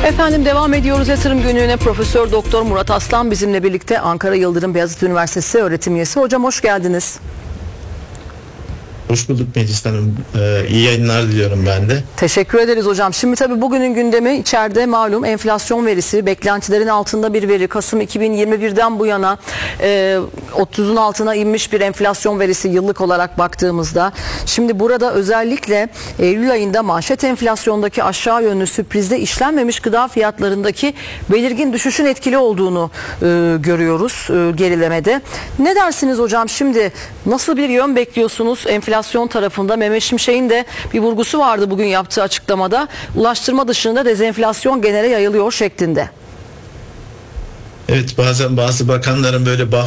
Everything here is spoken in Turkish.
Efendim devam ediyoruz yatırım günlüğüne. Profesör Doktor Murat Aslan bizimle birlikte, Ankara Yıldırım Beyazıt Üniversitesi öğretim üyesi. Hocam hoş geldiniz. Hoş bulduk Melis Hanım. İyi yayınlar diliyorum ben de. Teşekkür ederiz hocam. Şimdi tabii bugünün gündemi içeride malum enflasyon verisi, beklentilerin altında bir veri. Kasım 2021'den bu yana 30'un altına inmiş bir enflasyon verisi yıllık olarak baktığımızda. Şimdi burada özellikle Eylül ayında manşet enflasyondaki aşağı yönlü sürprizde işlenmemiş gıda fiyatlarındaki belirgin düşüşün etkili olduğunu görüyoruz gerilemede. Ne dersiniz hocam? Şimdi nasıl bir yön bekliyorsunuz enflasyon tarafında? Mehmet Şimşek'in de bir vurgusu vardı bugün yaptığı açıklamada. Ulaştırma dışında dezenflasyon genele yayılıyor şeklinde. Evet, bazen bazı bakanların böyle